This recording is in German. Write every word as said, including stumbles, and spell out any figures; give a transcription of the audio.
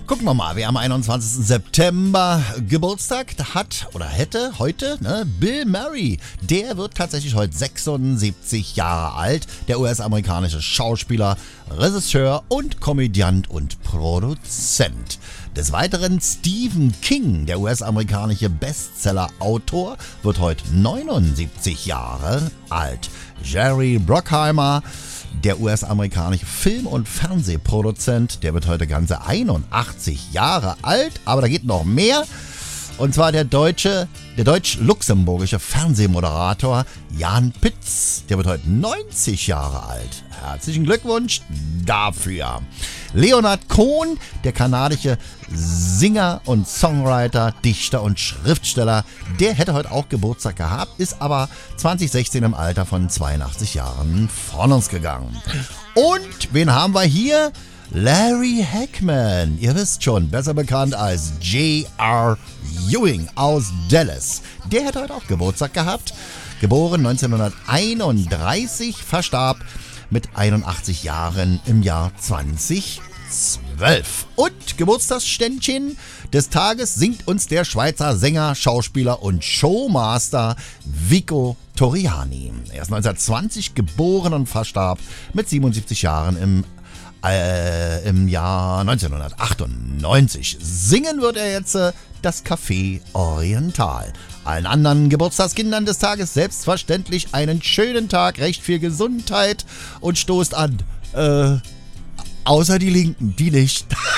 Gucken wir mal, wer am einundzwanzigsten September Geburtstag hat oder hätte heute, ne? Bill Murray. Der wird tatsächlich heute sechsundsiebzig Jahre alt. Der U S-amerikanische Schauspieler, Regisseur und Komödiant und Produzent. Des Weiteren Stephen King, der U S-amerikanische Bestseller-Autor, wird heute neunundsiebzig Jahre alt. Jerry Bruckheimer, der U S-amerikanische Film- und Fernsehproduzent, der wird heute ganze einundachtzig Jahre alt, aber da geht noch mehr. Und zwar der deutsche, der deutsch-luxemburgische Fernsehmoderator Jan Pitz, der wird heute neunzig Jahre alt. Herzlichen Glückwunsch dafür. Leonard Cohen, der kanadische Singer und Songwriter, Dichter und Schriftsteller, der hätte heute auch Geburtstag gehabt, ist aber zwanzig sechzehn im Alter von zweiundachtzig Jahren von uns gegangen. Und wen haben wir hier? Larry Hackman, ihr wisst schon, besser bekannt als J R. Ewing aus Dallas. Der hätte heute auch Geburtstag gehabt. Geboren neunzehnhunderteinunddreißig, verstarb mit einundachtzig Jahren im Jahr zweitausendzwölf. Und Geburtstagsständchen des Tages singt uns der Schweizer Sänger, Schauspieler und Showmaster Vico Torriani. Er ist neunzehnhundertzwanzig geboren und verstarb mit siebenundsiebzig Jahren im Äh, im Jahr neunzehnhundertachtundneunzig. Singen wird er jetzt äh, das Café Oriental. Allen anderen Geburtstagskindern des Tages selbstverständlich einen schönen Tag, recht viel Gesundheit und stoßt an. Äh, außer die Linken, die nicht.